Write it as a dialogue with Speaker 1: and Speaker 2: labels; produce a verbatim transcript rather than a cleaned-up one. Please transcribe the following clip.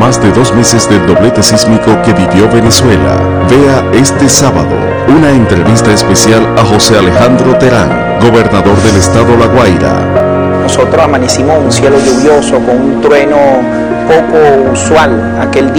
Speaker 1: más de dos meses del doblete sísmico que vivió Venezuela. Vea este sábado una entrevista especial a José Alejandro Terán, gobernador del estado La Guaira.
Speaker 2: Nosotros amanecimos un cielo lluvioso con un trueno poco usual aquel día.